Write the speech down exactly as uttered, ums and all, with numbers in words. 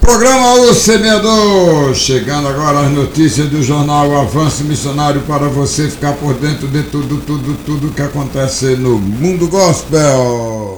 Programa O Semeador, chegando agora as notícias do jornal Avanço Missionário para você ficar por dentro de tudo, tudo, tudo que acontece no mundo gospel.